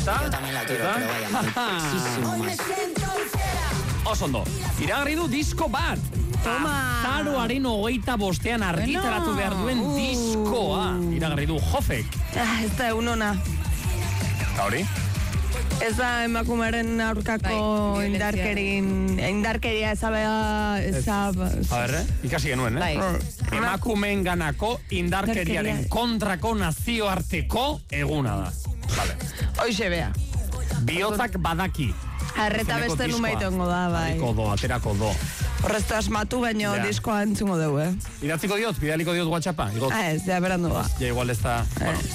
Osondo, iragarri du disko bat. Azaroaren 25 argitaratu behar duen diskoa. Iragarri du Jofek. Ez da egun ona. Eta hori? Ez da emakumeren aurkako indarkeria ikasi genuen, emakumeen ganako indarkeriaren kontrako nazioarteko eguna da. Vale. Hoixe bea. Bihotzak badaki. Arreta beste numaitongo da, bai. Aterako do. Horreztu asmatu, baino diskoa entzungo dugu, Idatziko diot, bidaliko diot WhatsAppa. Ez, ja berandu ba. Ja, igual ez da...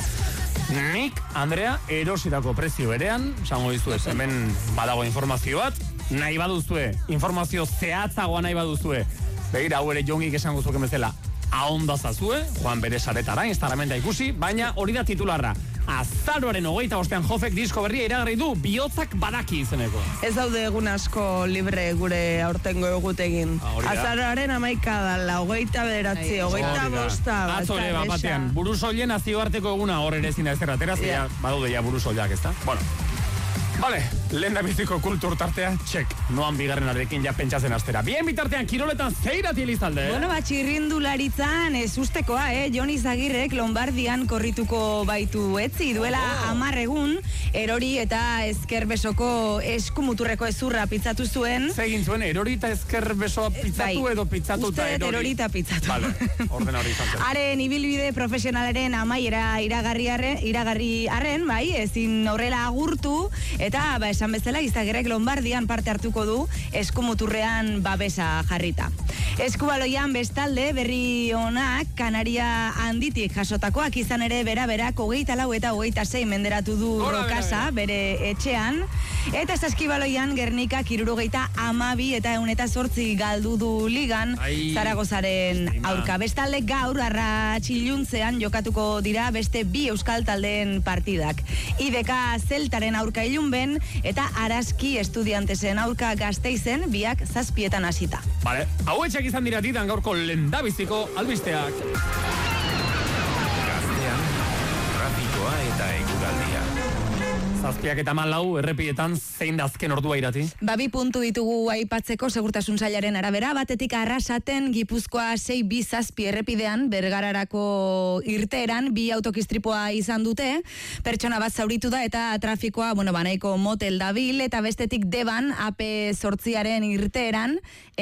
Nik, Andrea, erositako prezio berean, zango dizuez, hemen badago informazio bat, nahi baduzue, informazio zehatzagoa nahi baduzue, begira, hau ere jongik esango zuken bezala, ahondazazue, joan bere saretara, Instagramen da ikusi, baina hori da titularra. Azaroaren 25 Jofek disko berria iragarri du Bihotzak badaki izeneko. Ez daude egun asko libre gure aurtengo egutegin. Azaroaren 11 dala, 29, 25. Atzore batean, burusoilen nazioarteko eguna hor ere zina ezerra atera, badaude ja burusoilak, ez da? Bueno. Vale, lehen da biziko kultur tartea, txek. Noan bigarren arekin ja pentsatzen astera. Bien bitartean, kiroletan zeirati elizalde. Bueno, txirrindularitzan ustekoa, Jon Izagirrek Lombardian korrituko baitu etzi. Duela 10 egun, erori eta ezkerbesoko eskumuturreko ezurra pitzatu zuen. Zegin zuen, erori eta ezkerbesoa pitzatu edo pitzatu eta erori. Uste erori eta pitzatu. Vale, ordena hori izan zen. Haren ibilbide profesionalaren amaiera iragarri arren, bai, ezin horrela agurtu, eta esan bezala Izagirrek Lombardian parte hartuko du eskumuturrean babesa jarrita. Eskubaloian bestalde berri onak Kanaria handitik jasotakoak izan ere berak 24 eta 26 menderatu du rokasa bere etxean, eta saskibaloian Gernikak 72 eta 108 galdu du ligan Zaragozaren aurka. Bestalde gaur arratsilluntzean jokatuko dira beste bi euskal taldeen partidak. IDK Zeltaren aurka Ilunben eta Araski Estudiantesen aurka Gasteizen biak 7 hasita. Vale, hauetxak izan dira didan gaurko lendabiziko albisteak. Gaztean, trafikoa eta eguraldia. 7:14 errepietan zein da azken ordua irati? 2 puntu ditugu aipatzeko segurtasun sailaren arabera, batetik Arrasaten Gipuzkoa 627 errepidean Bergararako irteeran 2 autokistripua izan dute, pertsona bat zauritu da eta trafikoa, banaiko motel dabil, eta bestetik Deban AP8aren irteeran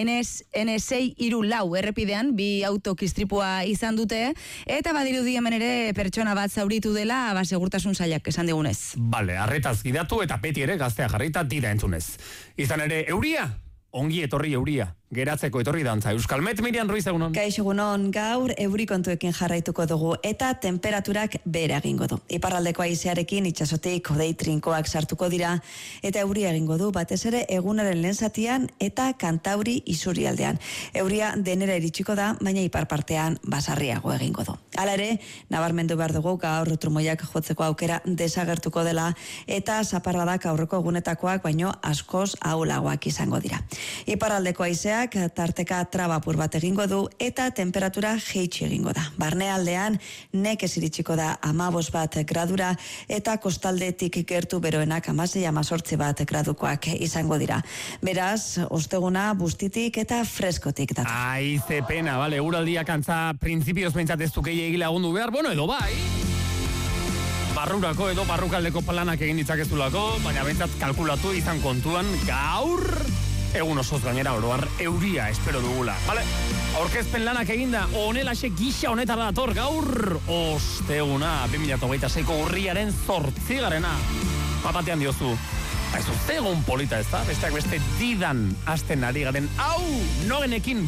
N634 errepidean 2 autokistripua izan dute, eta badirudi hemen ere pertsona bat zauritu dela, segurtasun sailak esan digunez. Vale, arretaz gidatu eta beti ere gaztea jarrita dira entzunez. Izan ere, euria? Ongi etorri euria. Geratzeko etorri dantza. Euskalmet, Miriam Ruiz, egunon. Kaixo egunon, gaur eurikontuekin jarraituko dugu eta temperaturak behera egingo du. Iparraldeko haizearekin itsasotik hodei trinkoak sartuko dira eta euria egingo du batez ere egunaren lehen zatian eta Kantauri isurialdean. Euria denera iritsiko da, baina ipar partean basarriago egingo du. Hala ere, nabarmendu behar dugu gaur trumoiak jotzeko aukera desagertuko dela eta zaparradak aurreko egunetakoak baino askoz ahulagoak izango dira. Iparraldeko haizeak tarteka trabapur bat egingo du eta temperatura jeitsi egingo da. Barnealdean nekez iritsiko da 15 gradura eta kostaldetik gertu beroenak 16-18 gradukoak izango dira. Beraz, osteguna bustitik eta freskotik datu. Ai, ze pena, bale, uraldiak antza printzipioz pentsat ez dukei egile lagundu behar, edo bai. Barrurako edo barrukaldeko planak egin ditzakezulako, baina bentsat kalkulatu izan kontuan gaur egun osoz gainera oroar euria espero dugula. Vale, aurkezpen lanak eginda honelaxe gisa honetara dator gaur osteguna 2026ko urriaren 8. Batean diozu, ez egun polita ez da, besteak beste didan hasten ari garen, hau, nogenekin